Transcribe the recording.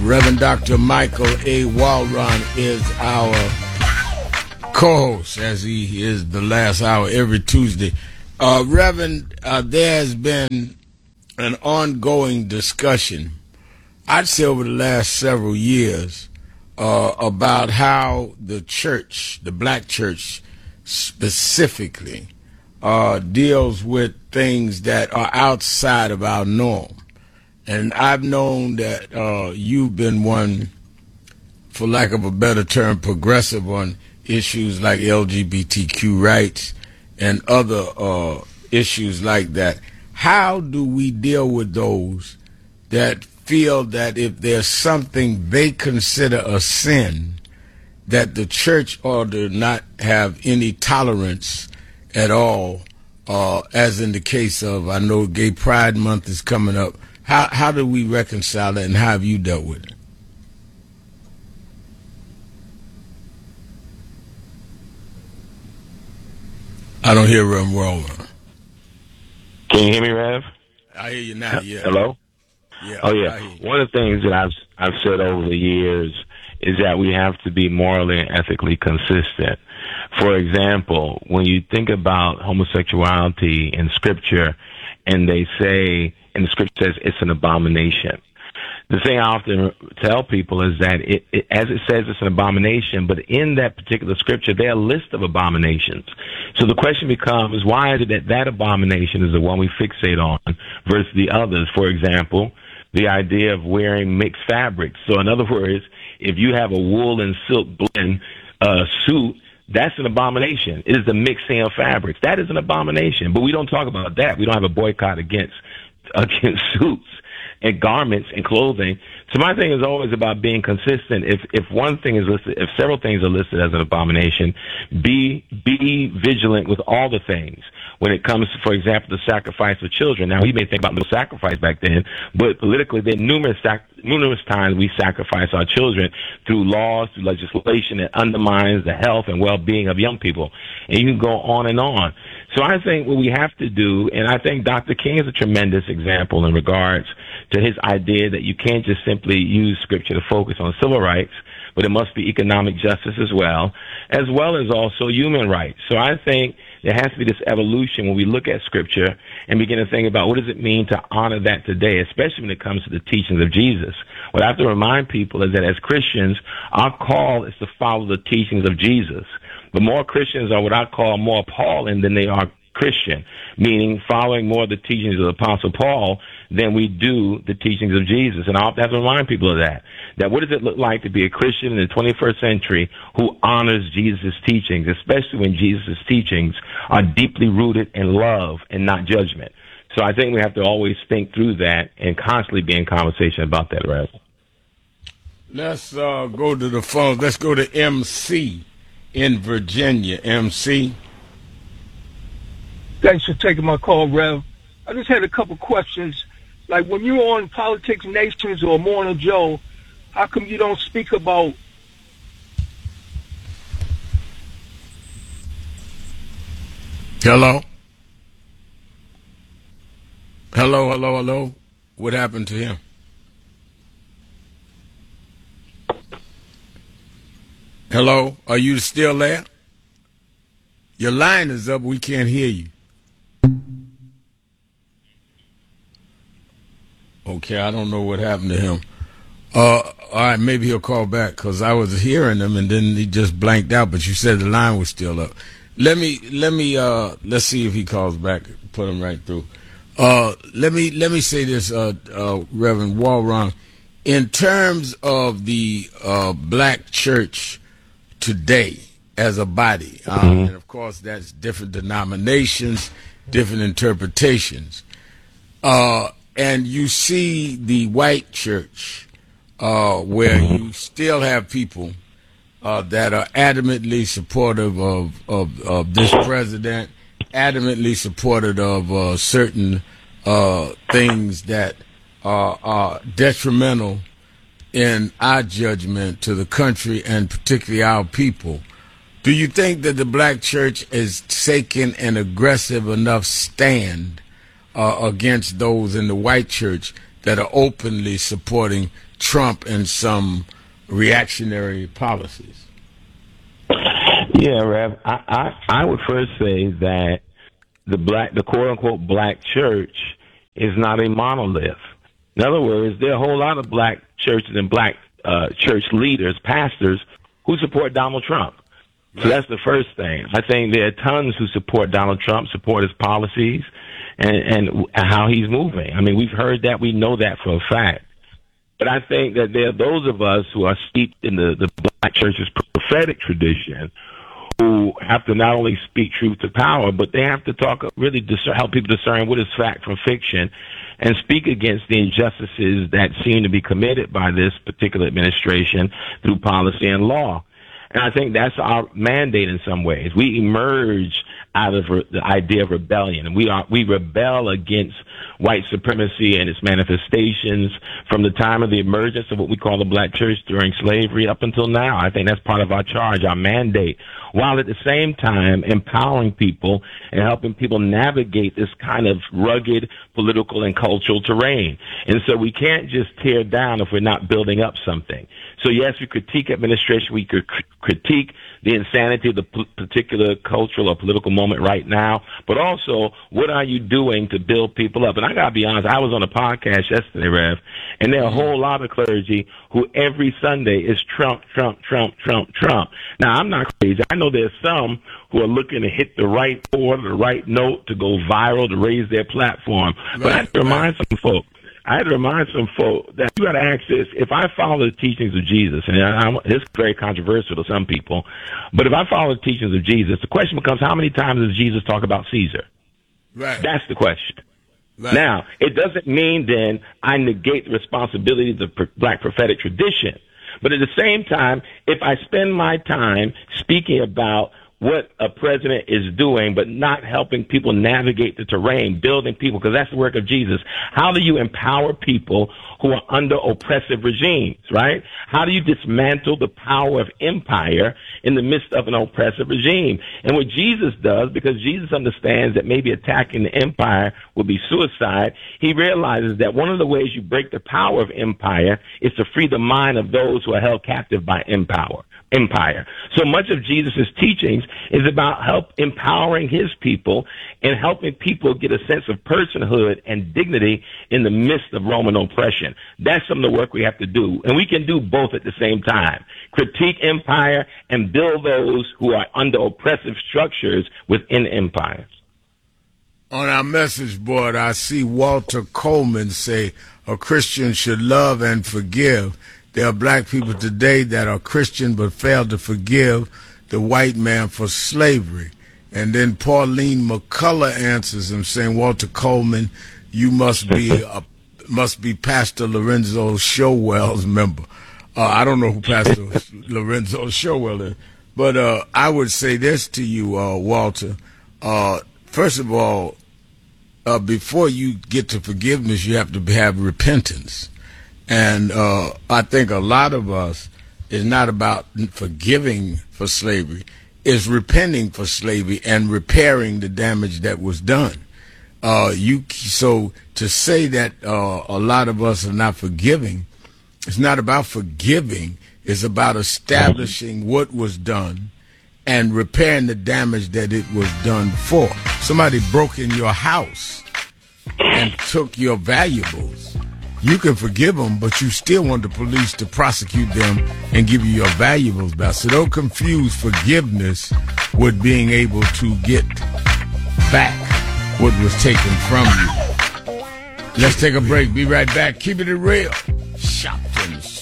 Reverend Dr. Michael A. Walron is our co-host, as he is the last hour every Tuesday. Reverend, there has been an ongoing discussion, I'd say over the last several years, about how the church, the black church specifically, deals with things that are outside of our norm. And I've known that you've been one, for lack of a better term, progressive on issues like LGBTQ rights and other issues like that. How do we deal with those that feel that if there's something they consider a sin, that the church ought to not have any tolerance at all, as in the case of, I know Gay Pride Month is coming up. How do we reconcile that, and how have you dealt with it? I don't hear Rev well. Can you hear me, Rev? I hear you now, yeah. Hello? Yeah. Oh, yeah. One of the things that I've said over the years is that we have to be morally and ethically consistent. For example, when you think about homosexuality in Scripture, and they say, and the Scripture says it's an abomination. The thing I often tell people is that as it says, it's an abomination, but in that particular Scripture, there are a list of abominations. So the question becomes, why is it that abomination is the one we fixate on versus the others? For example, the idea of wearing mixed fabrics. So in other words, if you have a wool and silk blend suit, that's an abomination. It is the mixing of fabrics. That is an abomination. But we don't talk about that. We don't have a boycott against suits and garments and clothing. So my thing is always about being consistent. If one thing is listed, if several things are listed as an abomination, be vigilant with all the things. When it comes to, for example, the sacrifice of children. Now, we may think about no sacrifice back then, but politically, there are numerous times we sacrifice our children through laws, through legislation that undermines the health and well-being of young people. And you can go on and on. So I think what we have to do, and I think Dr. King is a tremendous example in regards to his idea that you can't just simply use Scripture to focus on civil rights, but it must be economic justice as well as also human rights. So I think there has to be this evolution when we look at Scripture and begin to think about what does it mean to honor that today, especially when it comes to the teachings of Jesus. What I have to remind people is that as Christians, our call is to follow the teachings of Jesus. But more Christians are what I call more Pauline than they are Christian, meaning following more of the teachings of the Apostle Paul than we do the teachings of Jesus. And I have to remind people of that. That what does it look like to be a Christian in the 21st century who honors Jesus' teachings, especially when Jesus' teachings are deeply rooted in love and not judgment. So I think we have to always think through that and constantly be in conversation about that, Rev. Let's go to the phone. Let's go to MC in Virginia. MC. Thanks for taking my call, Rev. I just had a couple questions. Like when you're on Politics Nations or Morning Joe, how come you don't speak about Hello? Hello? What happened to him? Hello? Are you still there? Your line is up. We can't hear you. Okay, I don't know what happened to him. All right, maybe he'll call back because I was hearing him and then he just blanked out. But you said the line was still up. Let's see if he calls back. Put him right through. Let me say this, Reverend Walron, in terms of the black church today as a body, and of course that's different denominations, different interpretations, and you see the white church where you still have people that are adamantly supportive of this president, adamantly supportive of certain things that are detrimental in our judgment to the country and particularly our people. Do you think that the black church is taking an aggressive enough stand against those in the white church that are openly supporting Trump and some reactionary policies? Yeah, Rev. I would first say that the quote unquote black church is not a monolith. In other words, there are a whole lot of black churches and black church leaders, pastors, who support Donald Trump. So that's the first thing. I think there are tons who support Donald Trump, support his policies, and how he's moving. I mean, we've heard that. We know that for a fact. But I think that there are those of us who are steeped in the black church's prophetic tradition who have to not only speak truth to power, but they have to help people discern what is fact from fiction and speak against the injustices that seem to be committed by this particular administration through policy and law. And I think that's our mandate in some ways. We emerge out of the idea of rebellion, and we rebel against white supremacy and its manifestations from the time of the emergence of what we call the black church during slavery up until now. I think that's part of our charge, our mandate, while at the same time empowering people and helping people navigate this kind of rugged political and cultural terrain. And so we can't just tear down if we're not building up something. So yes, we critique administration, we could critique the insanity of the particular cultural or political moment right now, but also what are you doing to build people up? And I gotta be honest, I was on a podcast yesterday, Rev, and there are a whole lot of clergy who every Sunday is Trump, Trump, Trump, Trump, Trump. Now, I'm not crazy. I know there's some who are looking to hit the right chord, the right note to go viral, to raise their platform. But I have to remind some folk that you got to ask this. If I follow the teachings of Jesus, and it's very controversial to some people, but if I follow the teachings of Jesus, the question becomes, how many times does Jesus talk about Caesar? Right. That's the question. Right. Now, it doesn't mean then I negate the responsibility of the black prophetic tradition. But at the same time, if I spend my time speaking about what a president is doing, but not helping people navigate the terrain, building people, because that's the work of Jesus. How do you empower people who are under oppressive regimes, right? How do you dismantle the power of empire in the midst of an oppressive regime? And what Jesus does, because Jesus understands that maybe attacking the empire will be suicide, he realizes that one of the ways you break the power of empire is to free the mind of those who are held captive by empire. So much of Jesus' teachings is about empowering his people and helping people get a sense of personhood and dignity in the midst of Roman oppression. That's some of the work we have to do. And we can do both at the same time. Critique empire and build those who are under oppressive structures within empire. On our message board, I see Walter Coleman say a Christian should love and forgive. There are black people today that are Christian but fail to forgive the white man for slavery. And then Pauline McCullough answers him saying, Walter Coleman, you must be Pastor Lorenzo Showell's member. I don't know who Pastor Lorenzo Showell is. But I would say this to you, Walter. First of all, before you get to forgiveness, you have to have repentance. And I think a lot of us is not about forgiving for slavery. It's repenting for slavery and repairing the damage that was done. So to say that a lot of us are not forgiving, it's not about forgiving. It's about establishing what was done and repairing the damage that it was done for. Somebody broke in your house and took your valuables. You can forgive them, but you still want the police to prosecute them and give you your valuables back. So don't confuse forgiveness with being able to get back what was taken from you. Let's take a break. Be right back. Keep it real. Shopkins.